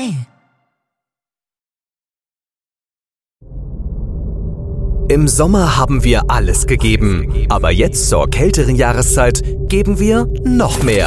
Ei. Im Sommer haben wir alles gegeben, aber jetzt zur kälteren Jahreszeit geben wir noch mehr.